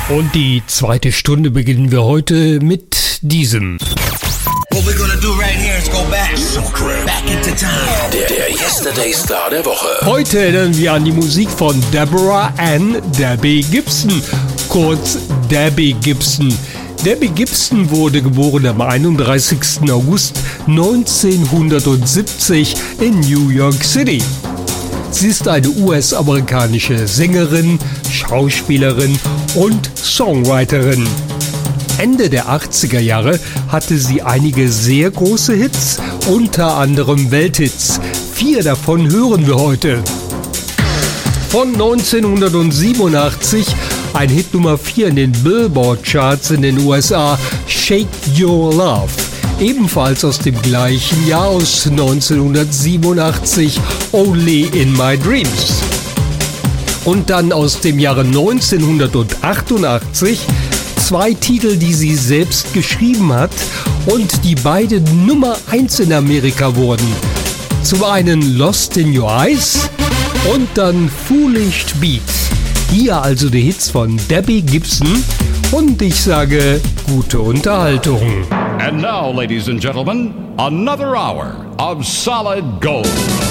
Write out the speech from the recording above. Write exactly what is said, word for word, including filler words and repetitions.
Und die zweite Stunde beginnen wir heute mit diesem. What we're gonna do right here is go back, back into time. Der, der Yesterday Star der Woche. Heute erinnern wir an die Musik von Deborah Ann Debbie Gibson, kurz Debbie Gibson. Debbie Gibson wurde geboren am einunddreißigsten August neunzehnhundertsiebzig in New York City. Sie ist eine U S-amerikanische Sängerin, Schauspielerin und Songwriterin. Ende der achtziger Jahre hatte sie einige sehr große Hits, unter anderem Welthits. Vier davon hören wir heute. Von neunzehnhundertsiebenundachtzig ein Hit Nummer vier in den Billboard-Charts in den U S A, Shake Your Love. Ebenfalls aus dem gleichen Jahr, aus neunzehnhundertsiebenundachtzig, Only in My Dreams. Und dann aus dem Jahre neunzehnhundertachtundachtzig zwei Titel, die sie selbst geschrieben hat und die beide Nummer eins in Amerika wurden. Zum einen Lost in Your Eyes und dann Foolish Beat. Hier also die Hits von Debbie Gibson und ich sage gute Unterhaltung. And now, ladies and gentlemen, another hour of solid gold.